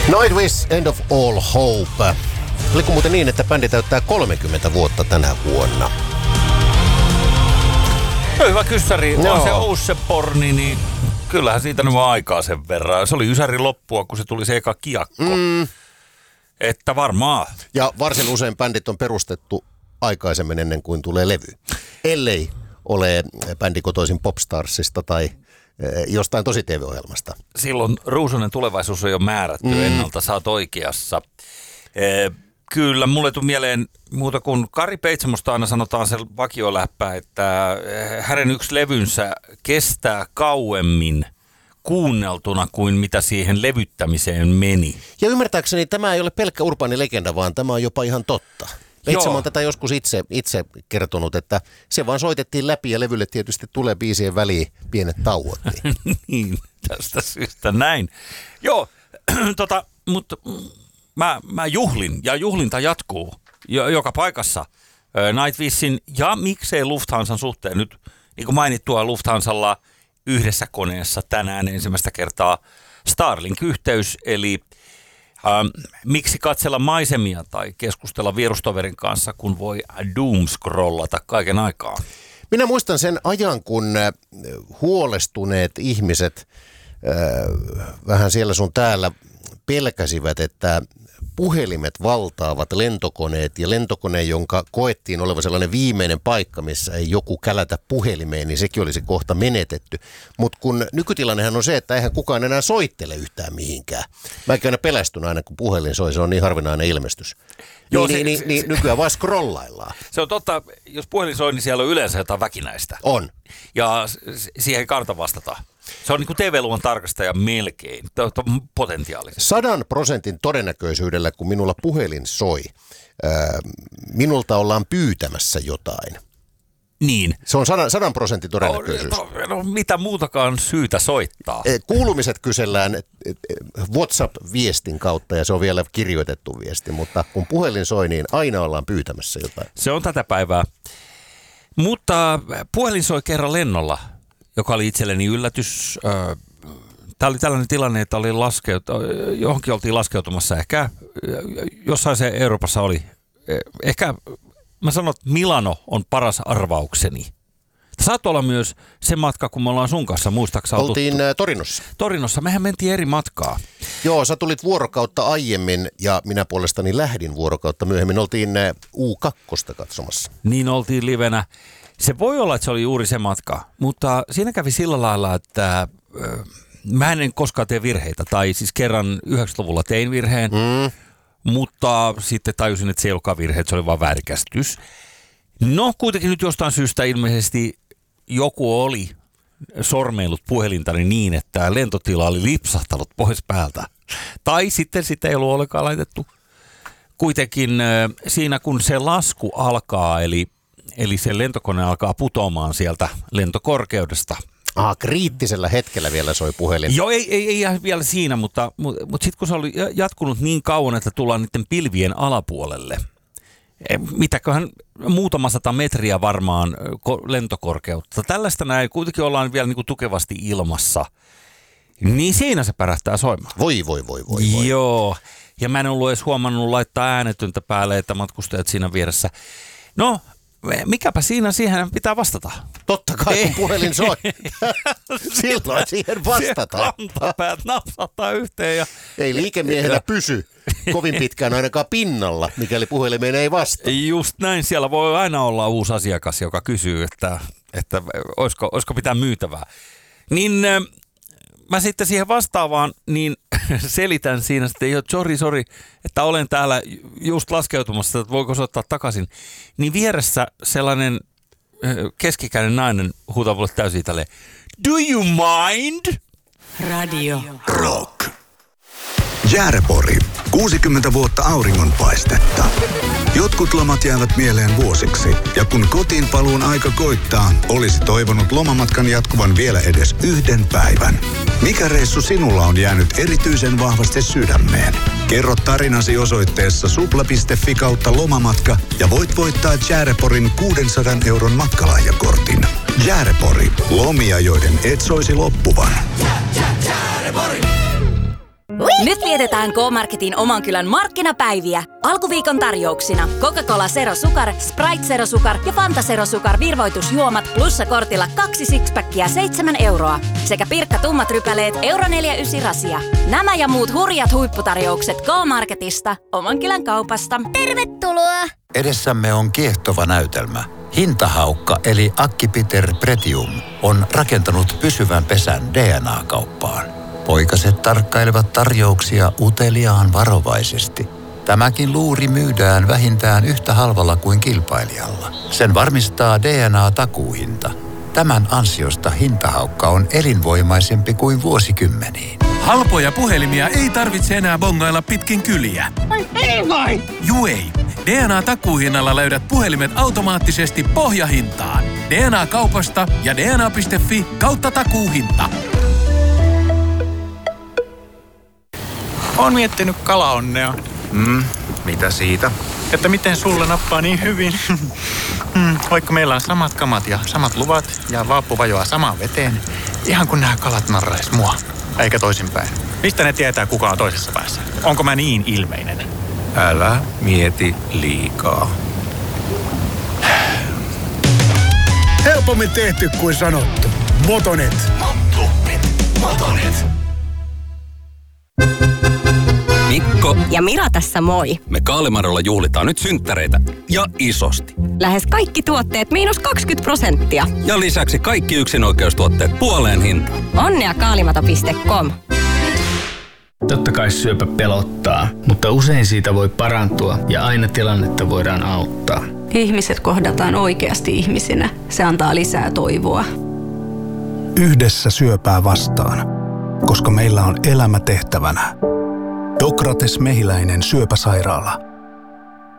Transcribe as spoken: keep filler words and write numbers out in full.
Nightwish, End of All Hope. Oliko muuten niin, että bändi täyttää kolmekymmentä vuotta tänä vuonna? No hyvä kyssäri. No. On se Ousseborni, niin kyllähän siitä nyt on aikaa sen verran. Se oli ysäri loppua, kun se tuli se eka kiakko. Mm. Että varmaan. Ja varsin usein bändit on perustettu aikaisemmin ennen kuin tulee levy. Ellei ole bändi kotoisin Popstarsista tai jostain tosi T V-ohjelmasta. Silloin ruusunen tulevaisuus on jo määrätty mm. ennalta, sä oot oikeassa. E, kyllä, mulle tuli mieleen muuta kuin Kari Peitsamosta aina sanotaan se vakioläppä, että hänen yksi levynsä kestää kauemmin kuunneltuna kuin mitä siihen levyttämiseen meni. Ja ymmärtääkseni tämä ei ole pelkkä urbaani legenda, vaan tämä on jopa ihan totta. Peitsamo on tätä joskus itse, itse kertonut, että se vaan soitettiin läpi ja levylle tietysti tulee biisien väliin pienet tauot. Niin, tästä syystä näin. Joo, tota, mutta mä, mä juhlin ja juhlinta jatkuu jo, joka paikassa Nightwishin ja miksei Lufthansan suhteen. Nyt niin kuin mainittua Lufthansalla yhdessä koneessa tänään ensimmäistä kertaa Starlink-yhteys, eli Ähm, miksi katsella maisemia tai keskustella vierustoverin kanssa, kun voi doomscrollata kaiken aikaa? Minä muistan sen ajan, kun huolestuneet ihmiset äh, vähän siellä sun täällä pelkäsivät, että puhelimet valtaavat lentokoneet ja lentokone, jonka koettiin olevan sellainen viimeinen paikka, missä ei joku kälätä puhelimeen, niin sekin olisi kohta menetetty. Mutta kun nykytilannehan on se, että eihän kukaan enää soittele yhtään mihinkään. Mä aina pelästyn aina, kun puhelin soi, se on niin harvinainen ilmestys. Joo, niin, se, niin, se, niin se, nykyään vaan scrollaillaan. Se on totta, jos puhelin soi, niin siellä on yleensä jotain väkinäistä. On. Ja siihen ei kannata vastata. Se on niin kuin T V-luvan tarkastaja melkein, potentiaalisesti. Sadan prosentin todennäköisyydellä, kun minulla puhelin soi, minulta ollaan pyytämässä jotain. Niin. Se on sadan, sadan prosentin todennäköisyys. No, no, mitä muutakaan syytä soittaa? Kuulumiset kysellään WhatsApp-viestin kautta ja se on vielä kirjoitettu viesti, mutta kun puhelin soi, niin aina ollaan pyytämässä jotain. Se on tätä päivää. Mutta puhelin soi kerran lennolla, joka oli itselleni yllätys. Tämä oli tällainen tilanne, että oli laskeut, johonkin oltiin laskeutumassa. Ehkä jossain se Euroopassa oli. Ehkä mä sanon, että Milano on paras arvaukseni. Saat olla myös se matka, kun me ollaan sun kanssa, muistaakseni oltiin tuttu. Torinossa. Torinossa, mehän mentiin eri matkaa. Joo, sä tulit vuorokautta aiemmin ja minä puolestani lähdin vuorokautta myöhemmin. Oltiin U kaksi katsomassa. Niin oltiin livenä. Se voi olla, että se oli juuri se matka, mutta siinä kävi sillä lailla, että äh, mä en koskaan tee virheitä. Tai siis kerran yhdeksänkymmentäluvulla tein virheen, mm. mutta sitten tajusin, että se ei ollutkaan virhe, että se oli vaan väärinkäsitys. No kuitenkin nyt jostain syystä ilmeisesti joku oli sormeillut puhelintani niin, että lentotila oli lipsahtanut pois päältä. Tai sitten sitä ei ollut ollenkaan laitettu. Kuitenkin äh, siinä kun se lasku alkaa, eli Eli se lentokone alkaa putoamaan sieltä lentokorkeudesta. Ah, kriittisellä hetkellä vielä soi puhelin. Joo, ei, ei, ei vielä siinä, mutta, mutta, mutta sitten kun se oli jatkunut niin kauan, että tullaan niiden pilvien alapuolelle. Mitäköhän muutama sata metriä varmaan lentokorkeutta. Tällaista näin kuitenkin ollaan vielä niin kuin tukevasti ilmassa. Niin siinä se pärähtää soimaan. Voi, voi, voi, voi, voi. Joo, ja mä en ollut edes huomannut laittaa äänetöntä päälle, että matkustajat siinä vieressä. No, mikäpä siinä, siihen pitää vastata. Totta kai, kun puhelin soi. Silloin siihen vastataan. Se kantapäät napsattaa yhteen. Ja ei liikemiehenä pysy kovin pitkään ainakaan pinnalla, mikäli puhelimeen ei vastaa. Just näin, siellä voi aina olla uusi asiakas, joka kysyy, että, että olisiko, olisiko pitää myytävää. Niin äh, mä sitten siihen vastaavaan, niin selitän siinä sitten, jo sori, sori, että olen täällä just laskeutumassa, että voiko soittaa takaisin. Niin vieressä sellainen keskikäinen nainen huutaa mulle täysin tälleen, do you mind? Radio Rock. Jäärepori. kuusikymmentä vuotta auringonpaistetta. Jotkut lomat jäävät mieleen vuosiksi. Ja kun kotiin paluun aika koittaa, olisi toivonut lomamatkan jatkuvan vielä edes yhden päivän. Mikä reissu sinulla on jäänyt erityisen vahvasti sydämeen? Kerro tarinasi osoitteessa supla piste fi kautta lomamatka ja voit voittaa Jääreporin kuusisataa euron matkalahjakortin. Jäärepori. Lomia, joiden et soisi loppuvan. Whee! Nyt vietetään K-Marketin oman kylän markkinapäiviä. Alkuviikon tarjouksina Coca-Cola Zero Sukar, Sprite Zero Sukar ja Fanta Zero Sukar virvoitusjuomat plussa kortilla kaksi sixpackia seitsemän euroa. Sekä Pirkka tummat rypäleet euro neljäkymmentäyhdeksän rasia. Nämä ja muut hurjat huipputarjoukset K-Marketista, oman kylän kaupasta. Tervetuloa! Edessämme on kiehtova näytelmä. Hintahaukka eli Acquipiter Pretium on rakentanut pysyvän pesän D N A-kauppaan. Poikaset tarkkailevat tarjouksia uteliaan varovaisesti. Tämäkin luuri myydään vähintään yhtä halvalla kuin kilpailijalla. Sen varmistaa D N A-takuuhinta. Tämän ansiosta hintahaukka on elinvoimaisempi kuin vuosikymmeniin. Halpoja puhelimia ei tarvitse enää bongailla pitkin kyliä. Ei vai! Juu ei. D N A-takuuhinnalla löydät puhelimet automaattisesti pohjahintaan. D N A-kaupasta ja d n a piste f i kautta takuuhinta. Oon miettinyt kalaonnea. Mm, mitä siitä? Että miten sulle nappaa niin hyvin. mm, vaikka meillä on samat kamat ja samat luvat ja vaappu vajoaa samaan veteen. Ihan kun nämä kalat narrais mua. Eikä toisinpäin. Mistä ne tietää, kuka on toisessa päässä? Onko mä niin ilmeinen? Älä mieti liikaa. Helpommin tehty kuin sanottu. Motonet. Motonet. Motonet. Mikko Ja Mira tässä moi. Me Kaalimarolla juhlitaan nyt synttäreitä ja isosti. Lähes kaikki tuotteet miinus kaksikymmentä prosenttia. Ja lisäksi kaikki yksinoikeustuotteet puoleen hintaan. Onnea kaalimato piste com. Totta kai syöpä pelottaa, mutta usein siitä voi parantua ja aina tilannetta voidaan auttaa. Ihmiset kohdataan oikeasti ihmisinä. Se antaa lisää toivoa. Yhdessä syöpää vastaan, koska meillä on elämä tehtävänä. Dokrates Mehiläinen syöpäsairaala.